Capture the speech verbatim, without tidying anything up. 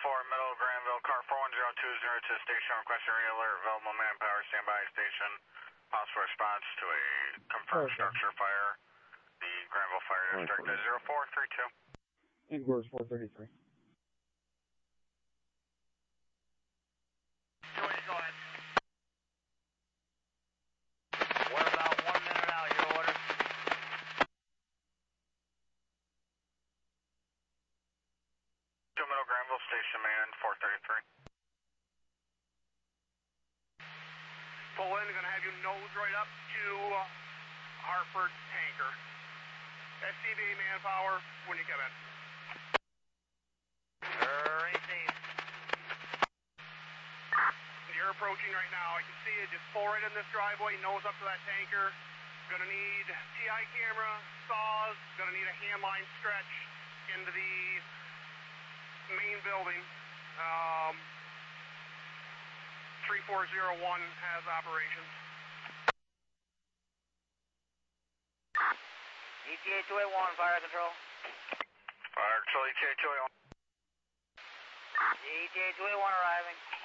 four, middle of Granville, car four one zero two zero to station, requesting re-alert, available manpower, standby station, possible response to a confirmed Okay. structure fire, the Granville Fire District at zero four three two. Indoors four thirty-three. Joey, go ahead. We're about one minute out, your order. Two middle Granville, station man, four thirty-three. Pull in, gonna have you nose right up to Hartford tanker. S C V manpower when you come in. Thirty. You're approaching right now. I can see it. Just pull right in this driveway, nose up to that tanker. Gonna need T I camera, saws. Gonna need a hand line stretch into the main building. Um, three four zero one has operations. E T A two eight one, fire control. Fire control, E T A two eight one. E T A two eight one arriving.